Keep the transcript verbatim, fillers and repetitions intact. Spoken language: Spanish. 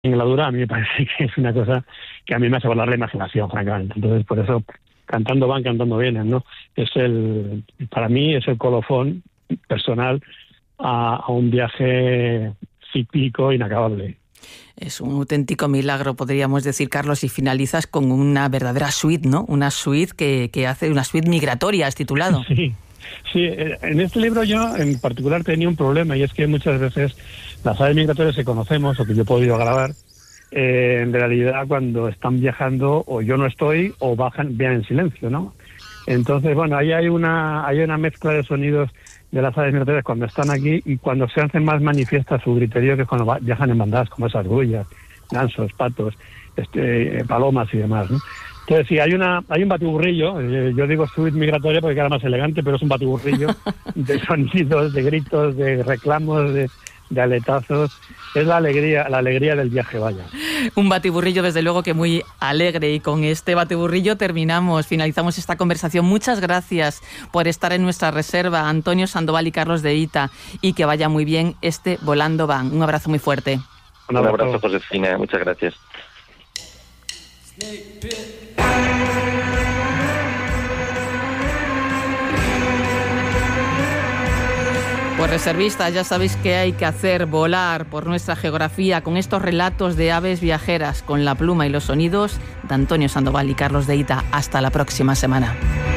en la dura, a mí me parece que es una cosa que a mí me hace volar la imaginación, francamente. Entonces, por eso, cantando van, cantando vienen, ¿no? Es el, para mí, es el colofón personal a, a un viaje cíclico inacabable. Es un auténtico milagro, podríamos decir, Carlos, y finalizas con una verdadera suite, ¿no? Una suite que, que hace una suite migratoria, has titulado. Sí, sí. En este libro yo en particular tenía un problema, y es que muchas veces las aves migratorias que conocemos, o que yo he podido grabar, eh, en realidad cuando están viajando o yo no estoy o bajan, vienen en silencio, ¿no? Entonces, bueno, ahí hay una, hay una mezcla de sonidos de las aves migratorias cuando están aquí y cuando se hacen más manifiesta su griterío, que es cuando viajan en bandadas, como esas grullas, gansos, patos, este, palomas y demás, ¿no? Entonces, sí, hay una hay un batiburrillo, eh, yo digo suite migratoria porque queda más elegante, pero es un batiburrillo de sonidos, de gritos, de reclamos, de, de aletazos. Es la alegría, la alegría del viaje, vaya. Un batiburrillo, desde luego, que muy alegre, y con este batiburrillo terminamos, finalizamos esta conversación. Muchas gracias por estar en nuestra reserva, Antonio Sandoval y Carlos de Hita, y que vaya muy bien este Volando Van. Un abrazo muy fuerte. Un abrazo, Un abrazo Josefina, muchas gracias. Pues reservistas, ya sabéis que hay que hacer volar por nuestra geografía con estos relatos de aves viajeras, con la pluma y los sonidos de Antonio Sandoval y Carlos de Hita. Hasta la próxima semana.